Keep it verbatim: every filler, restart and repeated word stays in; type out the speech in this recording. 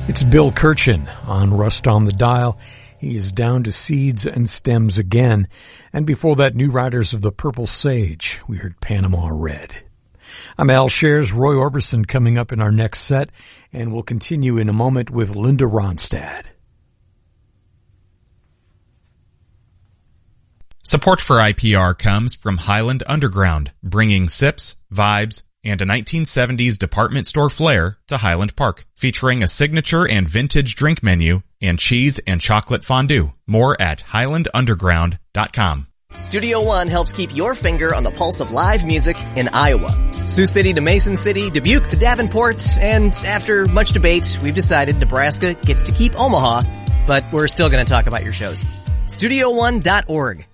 It's Bill Kirchen on Rust on the Dial. He is down to seeds and stems again. And before that, New Riders of the Purple Sage. We heard Panama Red. I'm Al Shares, Roy Orbison coming up in our next set, and we'll continue in a moment with Linda Ronstadt. Support for I P R comes from Highland Underground, bringing sips, vibes, and a nineteen seventies department store flair to Highland Park, featuring a signature and vintage drink menu and cheese and chocolate fondue. More at highland underground dot com. Studio One helps keep your finger on the pulse of live music in Iowa. Sioux City to Mason City, Dubuque to Davenport, and after much debate, we've decided Nebraska gets to keep Omaha, but we're still going to talk about your shows. studio one dot org.